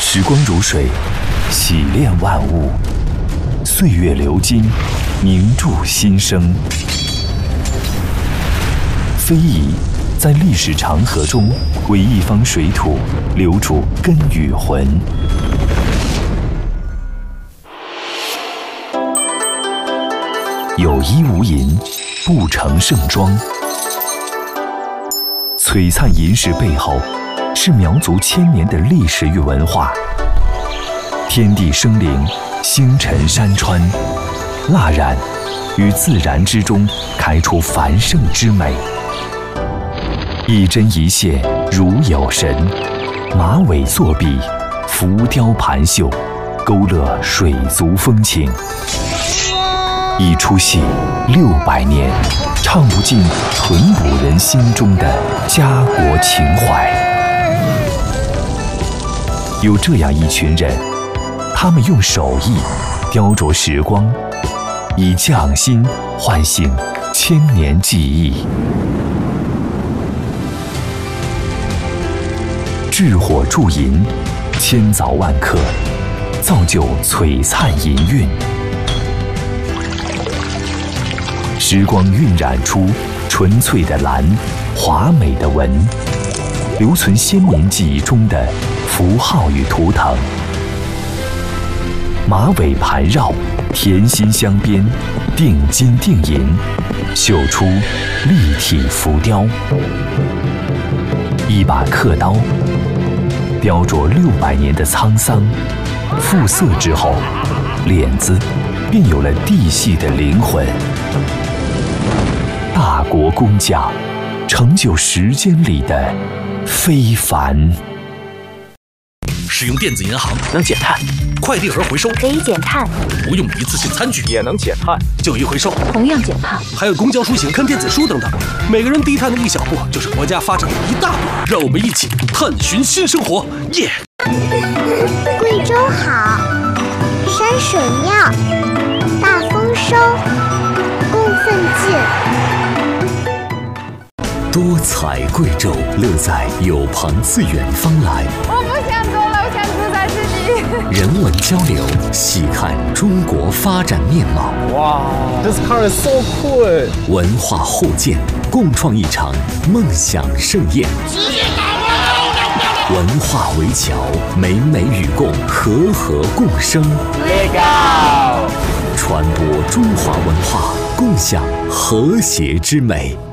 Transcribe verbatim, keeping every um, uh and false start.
时光如水，洗炼万物；岁月流金，凝铸新生。非遗在历史长河中，为一方水土留住根与魂。有衣无银，不成盛装。璀璨银饰背后，是苗族千年的历史与文化。天地生灵，星辰山川，蜡染于自然之中开出繁盛之美。一针一线如有神，马尾作笔，浮雕盘绣，勾勒水族风情。一出戏六百年，唱不尽淳朴人心中的家国情怀。有这样一群人，他们用手艺雕琢时光，以匠心唤醒千年记忆。制火铸银，千凿万刻，造就璀璨银韵。时光晕染出纯粹的蓝，华美的纹，留存先民记忆中的符号与图腾。马尾盘绕，甜心镶边，定金定银，绣出立体浮雕。一把刻刀，雕琢六百年的沧桑，复色之后，脸子便有了地系的灵魂。大国工匠，成就时间里的非凡。 使用电子银行能减碳， 快递盒回收可以减碳， 不用一次性餐具也能减碳， 旧衣回收同样减碳， 还有公交出行看电子书等等，每个人低碳的一小步，就是国家发展的一大步。让我们一起探寻新生活，耶！ 贵州好，山水妙，大丰收，供奉进。 多彩贵州，乐在有朋自远方来。 我不想走了，我想住在这里。 人文交流，细看中国发展面貌。 哇 ，This car is so cool！ 文化互鉴，共创一场梦想盛宴。文化围桥，美美与共，和和共生。 Legal！ 传播中华文化，共享和谐之美。